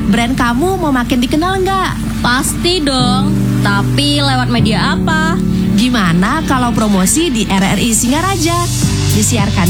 brand kamu mau makin dikenal nggak? Pasti dong, tapi lewat media apa? Gimana kalau promosi di RRI Singaraja? Disiarkan